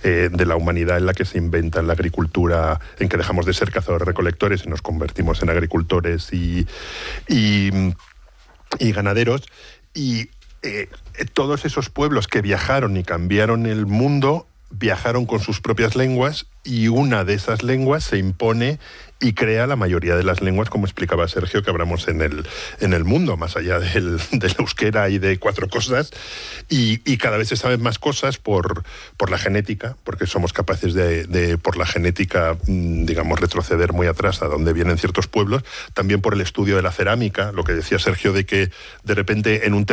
de la humanidad en la que se inventa la agricultura, en que dejamos de ser cazadores-recolectores y nos convertimos en agricultores y ganaderos. Y todos esos pueblos que viajaron y cambiaron el mundo, viajaron con sus propias lenguas, y una de esas lenguas se impone y crea la mayoría de las lenguas, como explicaba Sergio, que hablamos en el mundo, más allá del euskera y de 4 cosas, y cada vez se saben más cosas por la genética, porque somos capaces de por la genética, digamos, retroceder muy atrás a donde vienen ciertos pueblos, también por el estudio de la cerámica, lo que decía Sergio de que de repente en un